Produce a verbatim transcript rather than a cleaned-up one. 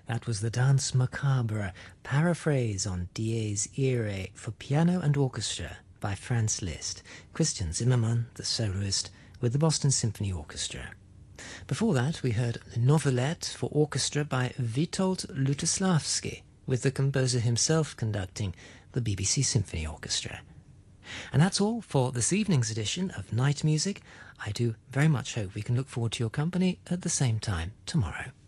That was the Danse Macabre, paraphrase on Dies Irae for piano and orchestra by Franz Liszt, Christian Zimmermann, the soloist, with the Boston Symphony Orchestra. Before that, we heard the Novelette for orchestra by Witold Lutosławski, with the composer himself conducting the B B C Symphony Orchestra. And that's all for this evening's edition of Night Music. I do very much hope we can look forward to your company at the same time tomorrow.